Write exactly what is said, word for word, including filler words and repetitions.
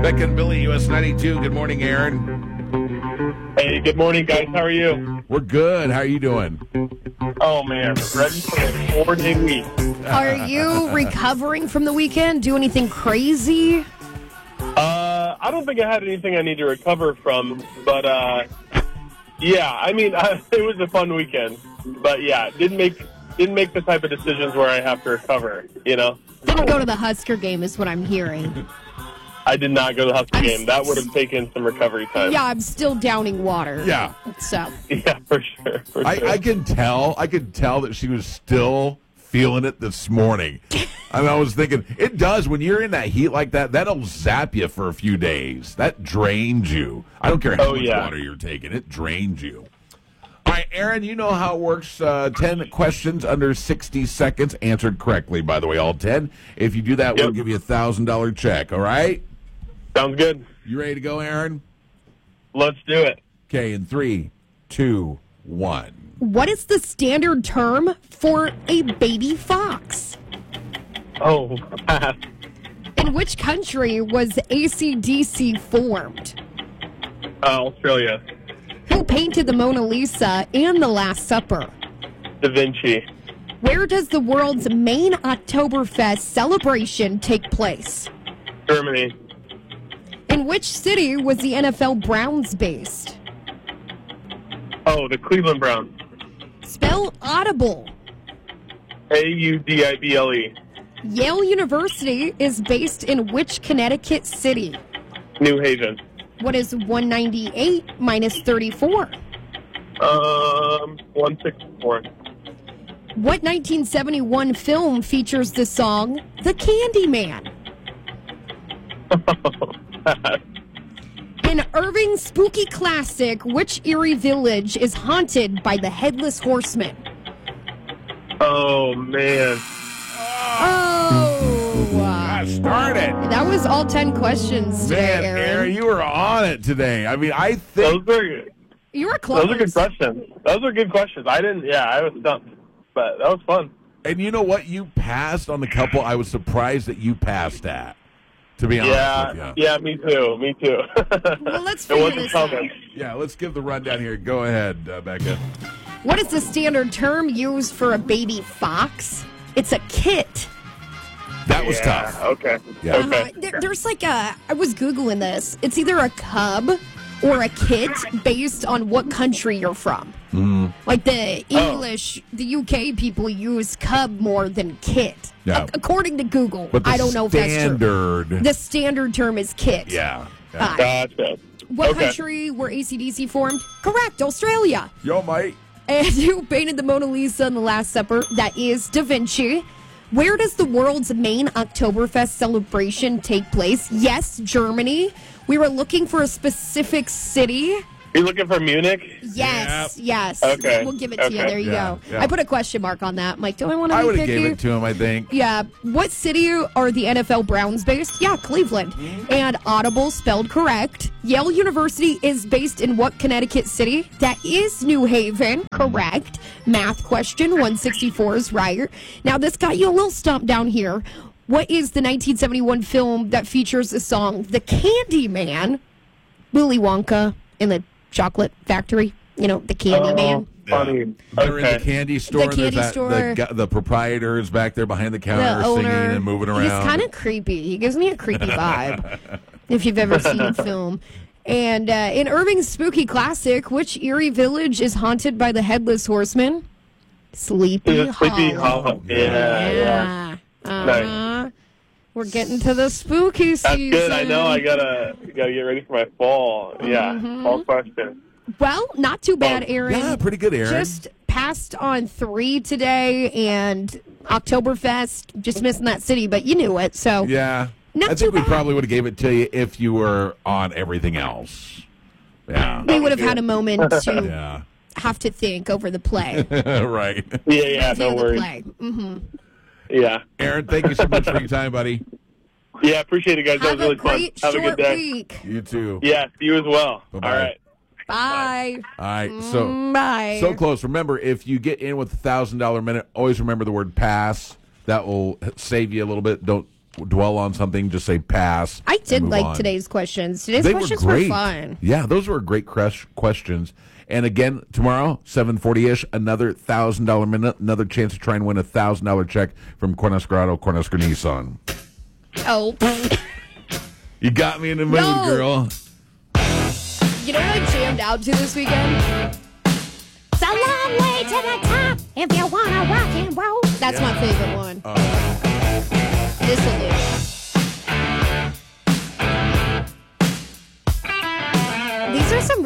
Beck and Billy, U S ninety-two. Good morning, Aaron. Hey, good morning, guys. How are you? We're good. How are you doing? Oh, man. Ready for a four-day week. Are you recovering from the weekend? Do anything crazy? Uh, I don't think I had anything I need to recover from, but, uh, yeah, I mean, uh, it was a fun weekend. But, yeah, didn't make didn't make the type of decisions where I have to recover, you know? Didn't go to the Husker game is what I'm hearing. I did not go to the Husker I'm game. That would have taken some recovery time. Yeah, I'm still downing water. Yeah. So. Yeah, for sure. For I, sure. I can tell. I could tell that she was still feeling it this morning. I mean, I was thinking, it does. When you're in that heat like that, that'll zap you for a few days. That drains you. I don't care how Oh, much yeah. water you're taking. It drains you. All right, Aaron, you know how it works. Uh, ten questions under sixty seconds, answered correctly, by the way, all ten. If you do that, we'll Yep. give you a one thousand dollars check, all right? Sounds good. You ready to go, Aaron? Let's do it. Okay, in three, two, one. What is the standard term for a baby fox? Oh, pass. In which country was A C D C formed? Uh, Australia. Who painted the Mona Lisa and the Last Supper? Da Vinci. Where does the world's main Oktoberfest celebration take place? Germany. In which city was the N F L Browns based? Oh, the Cleveland Browns. Spell audible. A U D I B L E. Yale University is based in which Connecticut city? New Haven. What is one ninety-eight minus thirty-four? Um, one sixty-four. What nineteen seventy-one film features the song The Candyman? In Irving's spooky classic, which Erie village is haunted by the Headless Horseman? Oh, man. Oh! Gosh, darn it. That was all ten questions today, Man, Aaron. Aaron, you were on it today. I mean, I think... Those are, You were close. those are good questions. Those are good questions. I didn't, yeah, I was stumped. But that was fun. And you know what? You passed on the couple I was surprised that you passed at, to be honest Yeah, with you. yeah, me too, me too. Well, let's it figure wasn't this coming. Yeah, let's give the rundown here. Go ahead, uh, Becca. What is the standard term used for a baby fox? It's a kit. That was Yeah, tough. okay. Yeah. Okay. Uh, there, there's like a, I was Googling this. It's either a cub or a kit based on what country you're from. Mm-hmm. Like the English, the U K people use cub more than kit. Yeah. A- according to Google. But the I don't know if that's true. standard... The standard term is kit. Yeah. yeah. Uh, Gotcha. what okay. country were A C D C formed? Correct, Australia. Yo, mate. And who painted the Mona Lisa and the Last Supper? That is Da Vinci. Where does the world's main Oktoberfest celebration take place? Yes, Germany. We were looking for a specific city. You looking for Munich? Yes, yes. Okay, We'll give it to you. okay. There you Yeah, go. yeah. I put a question mark on that. I'm like, do I want to I be would have picky? gave it to him, I think. Yeah. What city are the N F L Browns based? Yeah, Cleveland. And Audible spelled correct. Yale University is based in what Connecticut city? That is New Haven. Correct. Math question one sixty-four is right. Now, this got you a little stumped down here. What is the nineteen seventy-one film that features the song The Candyman? Willy Wonka and the Chocolate Factory. You know, The Candyman. Oh, funny. They're in the Okay. candy store. The candy There's that, store. The, gu- the proprietor is back there behind the counter The singing owner, and moving around. He's kind of creepy. He gives me a creepy vibe. If you've ever seen the film. And uh, in Irving's spooky classic, which Erie village is haunted by the Headless Horseman? Sleepy Is it Sleepy Hollow. Hollow? Yeah, yeah. Yeah. Uh-huh. We're getting to the spooky That's season. good. I know. I gotta gotta get ready for my fall. Yeah, Mm-hmm. fall question. Well, not too bad, Aaron. Yeah, pretty good, Aaron. Just passed on three today, and Oktoberfest, just missing that city, but you knew it, so. Yeah. Not I too think we bad. probably would have gave it to you if you were on everything else. Yeah. We would have had a moment to Yeah. have to think over the play. right. Yeah, yeah. Review No the worries. play. hmm Yeah, Aaron, thank you so much for your time, buddy. yeah. Appreciate it, guys. Have that was really a great fun. Have a short good day. week. You too. Yeah, you as well. Bye-bye. All right. Bye. All right. So Bye. so close. Remember, if you get in with a thousand dollar minute, always remember the word pass. That will save you a little bit. Don't dwell on something, just say pass. I did move like on. today's questions. Today's They questions were were, great. fun. Yeah, those were great crush questions. And again, tomorrow, seven forty-ish, another one thousand dollars minute, another chance to try and win a one thousand dollars check from Cornhusker Auto, Cornhusker Nissan. Oh. You got me in the mood, No. girl. You know what I jammed out to this weekend? It's a long way to the top if you want to rock and roll. That's Yeah. my favorite one. Uh,